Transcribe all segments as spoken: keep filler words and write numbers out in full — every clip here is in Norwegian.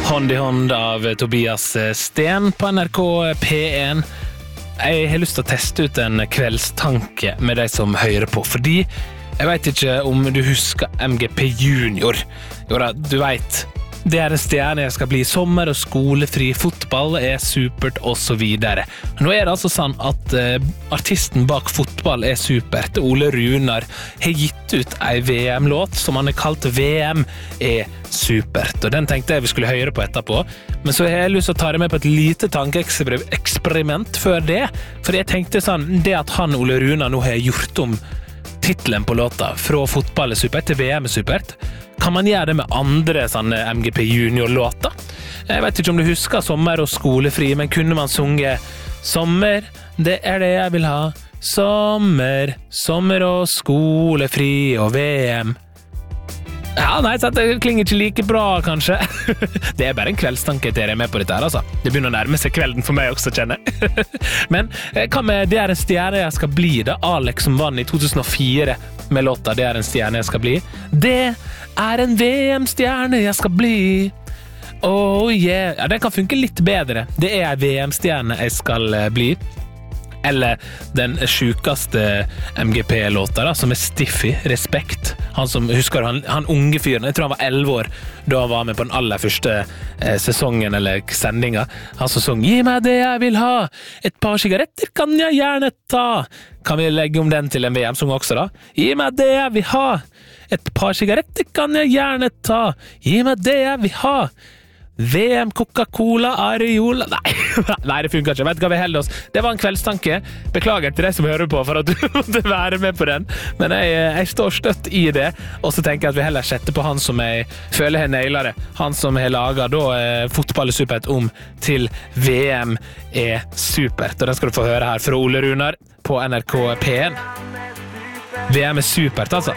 Hånd i hånd av Tobias Sten på N R K P én. Jeg har lyst til å teste ut en kveldstanke med deg som hører på, fordi jeg vet ikke om du husker M G P Junior. Jo da, du vet, det er en stjerne jeg skal bli. Sommer og skolefri, fotball er supert og så videre. Nå er det altså sånn at uh, artisten bak Fotball er supert, Ole Runar, har gitt ut en V M-låt som han har kalt V M er supert, og den tenkte jeg vi skulle høre på etterpå, men så har jeg lyst til å ta det med på et lite tankeeksperiment før det, for jeg tenkte sånn, det at han Ole Runar nå har gjort om titlen på låta fra Fotball er supert til V M er supert, kan man gjøre det med andre sånne M G P Junior-låter? Jeg vet ikke om du husker Sommer og skolefri, men kunne man sunge Sommer, det er det jeg vil ha. Sommer, sommer og skolefri og V M. Ja, nei, så det klinger ikke like bra, kanskje. Det er bare en kveldstanke til jeg er med på dette her, altså. Det begynner å nærme seg kvelden for meg også, kjenner jeg. Men hva med Det er en stjerne jeg skal bli, da? Alex som vann i to tusen og fire med låta Det er en stjerne jeg skal bli. Det er en V M-stjerne jeg skal bli. Oh yeah. Ja, den kan funke litt bedre. Det er V M-stjerne jeg skal bli. Eller den sjukeste M G P-låta da, som er Stiffy, Respekt. Han som, husker han, han unge fyren, jeg tror han var elleve år da han var med på den aller første eh, sesongen eller sendinga. Han som sang, gi meg det jeg vil ha, et par sigaretter kan jeg gjerne ta. Kan vi legge om den til en V M-sang også da? Gi meg det jeg vil ha, et par sigaretter kan jeg gjerne ta. Gi meg det jeg vil ha. V M, Coca-Cola, Areola. Nei, nei, det funker ikke. Vet du hva vi holder oss? Det var en kveldstanke. Beklager til deg som hører på for at du måtte være med på den. Men jeg, jeg står støtt i det. Og så tenker jeg at vi heller setter på han som jeg føler har nailet det. Han som har laget da eh, Fotball er supert om til V M er supert. Og den skal du få høre her fra Ole Runar på N R K P én. V M er supert, altså.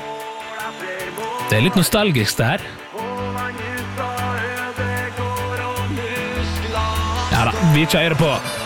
Det er litt nostalgisk det her. Ja da, vi kjører på.